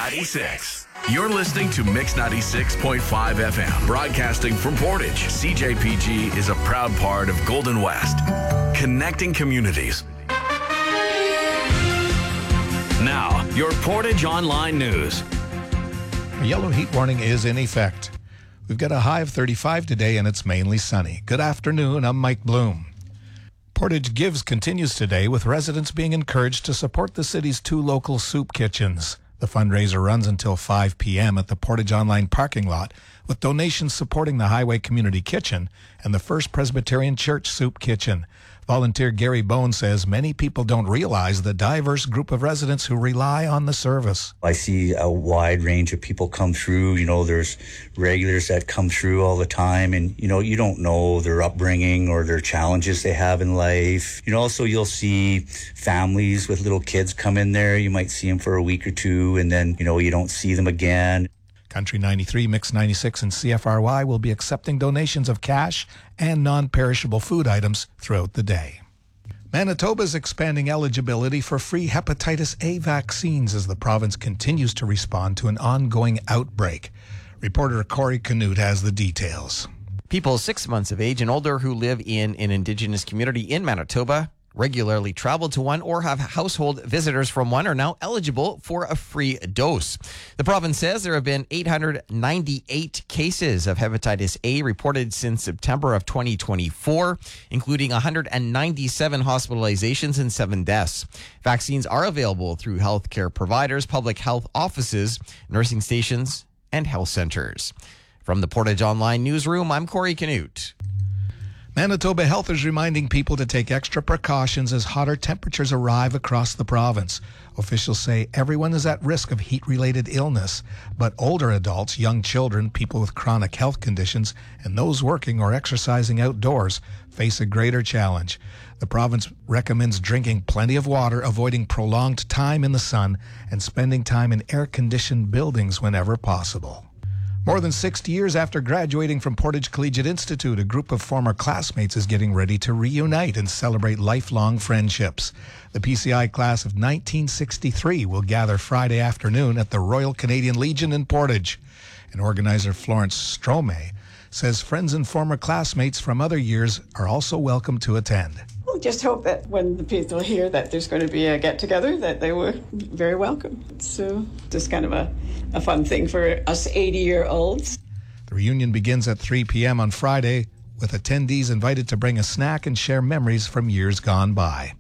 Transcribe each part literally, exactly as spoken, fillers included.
ninety-six. You're listening to Mix ninety-six point five F M, broadcasting from Portage. C J P G is a proud part of Golden West, connecting communities. Now, your Portage Online News. A yellow heat warning is in effect. We've got a high of thirty-five today, and it's mainly sunny. Good afternoon, I'm Mike Bloom. Portage Gives continues today, with residents being encouraged to support the city's two local soup kitchens. The fundraiser runs until five p.m. at the Portage Online parking lot, with donations supporting the Highway Community Kitchen and the First Presbyterian Church Soup Kitchen. Volunteer Gary Bone says many people don't realize the diverse group of residents who rely on the service. I see a wide range of people come through. You know, there's regulars that come through all the time, and, you know, you don't know their upbringing or their challenges they have in life. You know, also you'll see families with little kids come in there. You might see them for a week or two, and then, you know, you don't see them again. Country ninety-three, Mix ninety-six, and C F R Y will be accepting donations of cash and non-perishable food items throughout the day. Manitoba is expanding eligibility for free hepatitis A vaccines as the province continues to respond to an ongoing outbreak. Reporter Corey Canute has the details. People six months of age and older who live in an Indigenous community in Manitoba, regularly travel to one, or have household visitors from one are now eligible for a free dose. The province says there have been eight hundred ninety-eight cases of hepatitis A reported since September of twenty twenty-four, including one hundred ninety-seven hospitalizations and seven deaths. Vaccines are available through healthcare providers, public health offices, nursing stations, and health centers. From the Portage Online Newsroom, I'm Corey Canute. Manitoba Health is reminding people to take extra precautions as hotter temperatures arrive across the province. Officials say everyone is at risk of heat-related illness, but older adults, young children, people with chronic health conditions, and those working or exercising outdoors face a greater challenge. The province recommends drinking plenty of water, avoiding prolonged time in the sun, and spending time in air-conditioned buildings whenever possible. More than sixty years after graduating from Portage Collegiate Institute, a group of former classmates is getting ready to reunite and celebrate lifelong friendships. The P C I class of nineteen sixty-three will gather Friday afternoon at the Royal Canadian Legion in Portage. And organizer Florence Strome says friends and former classmates from other years are also welcome to attend. We'll just hope that when the people hear that there's going to be a get-together, that they were very welcome. So just kind of a, a fun thing for us eighty-year-olds. The reunion begins at three p.m. on Friday, with attendees invited to bring a snack and share memories from years gone by.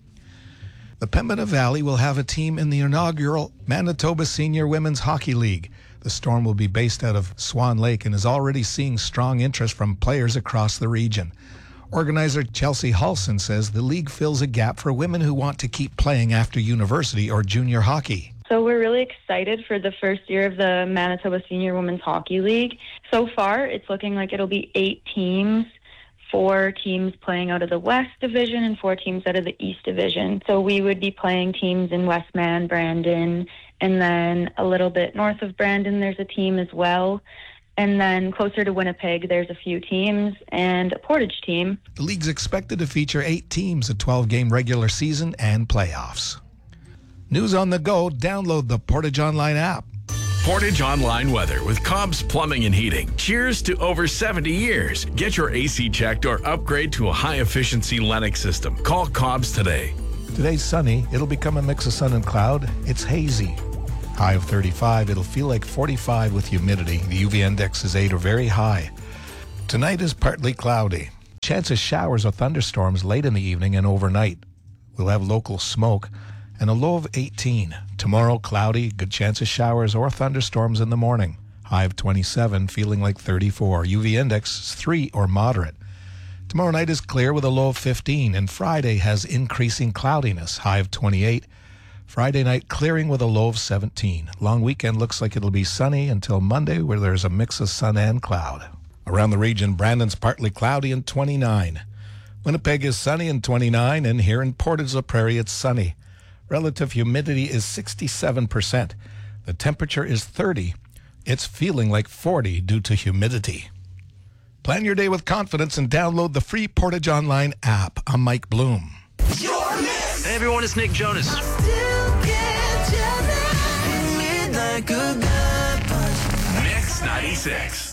The Pembina Valley will have a team in the inaugural Manitoba Senior Women's Hockey League. The Storm will be based out of Swan Lake and is already seeing strong interest from players across the region. Organizer Chelsea Halson says the league fills a gap for women who want to keep playing after university or junior hockey. So we're really excited for the first year of the Manitoba Senior Women's Hockey League. So far, it's looking like it'll be eight teams, four teams playing out of the West Division and four teams out of the East Division. So we would be playing teams in Westman, Brandon, and then a little bit north of Brandon, there's a team as well. And then closer to Winnipeg, there's a few teams and a Portage team. The league's expected to feature eight teams, a twelve-game regular season, and playoffs. News on the go, download the Portage Online app. Portage Online weather with Cobb's Plumbing and Heating. Cheers to over seventy years. Get your A C checked or upgrade to a high-efficiency Lennox system. Call Cobb's today. Today's sunny. It'll become a mix of sun and cloud. It's hazy. High of thirty-five. It'll feel like forty-five with humidity. The U V index is eight or very high. Tonight is partly cloudy. Chance of showers or thunderstorms late in the evening and overnight. We'll have local smoke and a low of eighteen. Tomorrow, cloudy, good chance of showers or thunderstorms in the morning. High of twenty-seven, feeling like thirty-four. U V index is three or moderate. Tomorrow night is clear with a low of fifteen, and Friday has increasing cloudiness. High of twenty-eight. Friday night clearing with a low of seventeen. Long weekend looks like it'll be sunny until Monday, where there's a mix of sun and cloud. Around the region, Brandon's partly cloudy and twenty-nine. Winnipeg is sunny and twenty-nine, and here in Portage la Prairie it's sunny. Relative humidity is sixty-seven percent. The temperature is thirty. It's feeling like forty due to humidity. Plan your day with confidence and download the free Portage Online app. I'm Mike Bloom. Hey everyone, it's Nick Jonas. like a gut punch. Mix ninety-six.